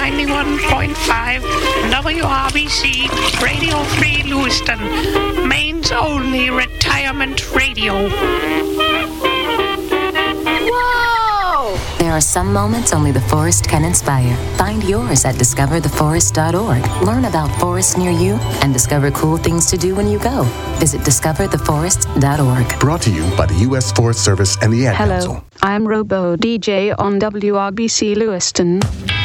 91.5 WRBC Radio Free Lewiston, Maine's only retirement radio. Whoa! There are some moments only the forest can inspire. Find yours at discovertheforest.org. Learn about forests near you and discover cool things to do when you go. Visit discovertheforest.org. Brought to you by the U.S. Forest Service and the Ad Council. Hello, I'm Robo DJ on WRBC Lewiston.